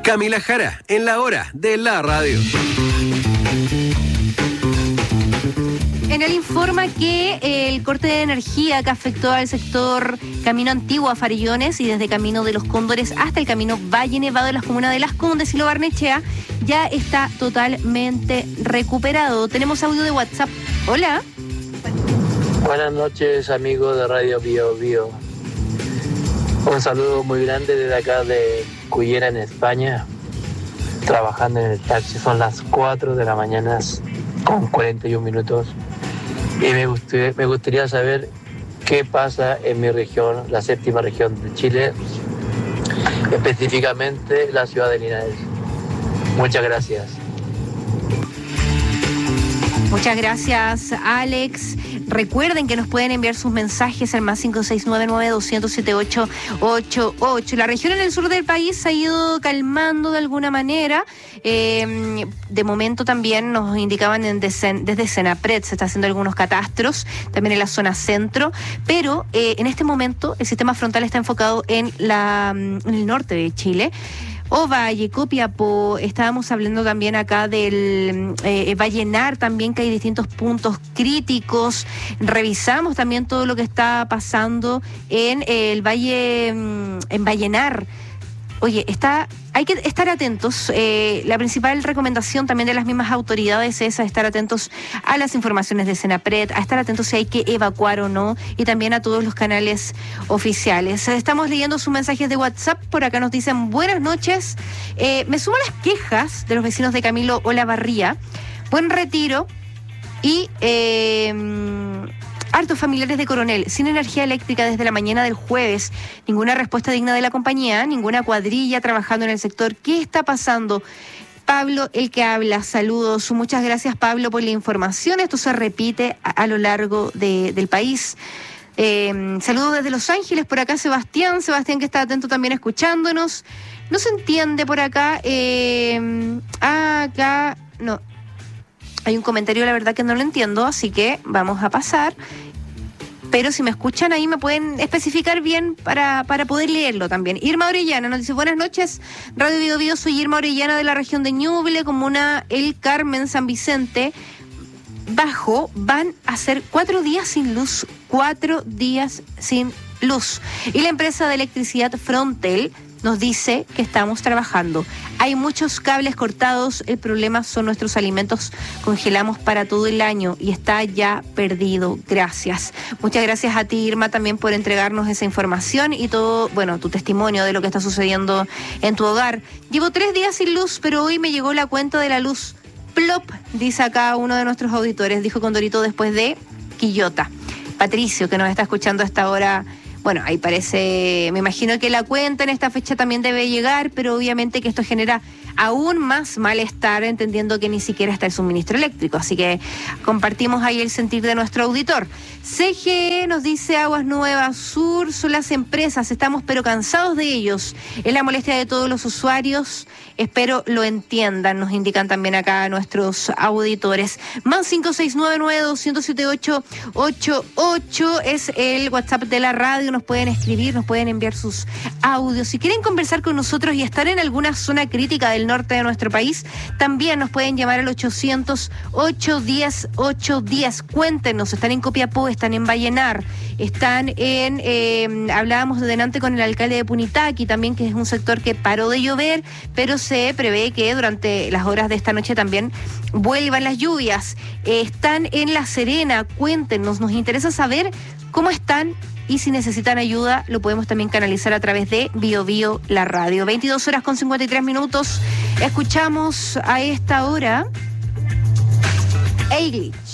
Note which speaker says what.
Speaker 1: Camila Jara, en la hora de la radio.
Speaker 2: Enel informa que el corte de energía que afectó al sector Camino Antiguo a Farellones y desde Camino de los Cóndores hasta el Camino Valle Nevado de las comunas de Las Condes y Lo Barnechea ya está totalmente recuperado. Tenemos audio de WhatsApp. Hola.
Speaker 3: Buenas noches, amigos de Radio Bio Bio. Un saludo muy grande desde acá de Cullera, en España, trabajando en el taxi. Son las 4 de la mañana con 41 minutos. Y me gustaría saber qué pasa en mi región, la séptima región de Chile, específicamente la ciudad de Linares. Muchas gracias.
Speaker 2: Muchas gracias, Alex. Recuerden que nos pueden enviar sus mensajes al más 569-900-7888. La región en el sur del país se ha ido calmando de alguna manera. De momento también nos indicaban desde Senapred se está haciendo algunos catastros, también en la zona centro, pero en este momento el sistema frontal está enfocado en el norte de Chile. Ovalle, Copiapó, estábamos hablando también acá del Vallenar también, que hay distintos puntos críticos. Revisamos también todo lo que está pasando en el Valle, en Vallenar. Oye, hay que estar atentos. La principal recomendación también de las mismas autoridades es a estar atentos a las informaciones de Senapred, a estar atentos si hay que evacuar o no, y también a todos los canales oficiales. Estamos leyendo sus mensajes de WhatsApp. Por acá nos dicen: buenas noches. Me sumo a las quejas de los vecinos de Camilo Olavarría. Buen retiro y hartos familiares de Coronel sin energía eléctrica desde la mañana del jueves. Ninguna respuesta digna de la compañía, ninguna cuadrilla trabajando en el sector. ¿Qué está pasando? Pablo, el que habla, saludos. Muchas gracias, Pablo, por la información. Esto se repite a lo largo del país. Saludos desde Los Ángeles, por acá Sebastián que está atento también escuchándonos. No se entiende por acá. Acá no. Hay un comentario, la verdad que no lo entiendo, así que vamos a pasar. Pero si me escuchan ahí me pueden especificar bien para poder leerlo también. Irma Orellana nos dice: buenas noches, Radio Bio Bio, soy Irma Orellana de la región de Ñuble, comuna El Carmen, San Vicente. Van a ser 4 días sin luz, 4 días sin luz. Y la empresa de electricidad Frontel nos dice que estamos trabajando. Hay muchos cables cortados, el problema son nuestros alimentos, congelamos para todo el año y está ya perdido. Gracias. Muchas gracias a ti, Irma, también por entregarnos esa información y todo, tu testimonio de lo que está sucediendo en tu hogar. Llevo 3 días sin luz, pero hoy me llegó la cuenta de la luz. Plop, dice acá uno de nuestros auditores, dijo Condorito después de Quillota. Patricio, que nos está escuchando a esta hora. Bueno, ahí parece, me imagino que la cuenta en esta fecha también debe llegar, pero obviamente que esto genera aún más malestar, entendiendo que ni siquiera está el suministro eléctrico. Así que compartimos ahí el sentir de nuestro auditor. CGE nos dice: Aguas Nuevas Sur son las empresas, estamos pero cansados de ellos. Es la molestia de todos los usuarios, espero lo entiendan, nos indican también acá nuestros auditores. Más 569-200-7888 es el WhatsApp de la radio, nos pueden escribir, nos pueden enviar sus audios. Si quieren conversar con nosotros y estar en alguna zona crítica del norte de nuestro país, también nos pueden llamar al 800-810-810. Cuéntenos, están en Copiapó, están en Vallenar, están en, hablábamos delante con el alcalde de Punitaqui también, que es un sector que paró de llover, pero se prevé que durante las horas de esta noche también vuelvan las lluvias. Están en La Serena, cuéntenos, nos interesa saber cómo están. Y si necesitan ayuda, lo podemos también canalizar a través de Bio Bio, la radio. 22:53. Escuchamos a esta hora Eilidh.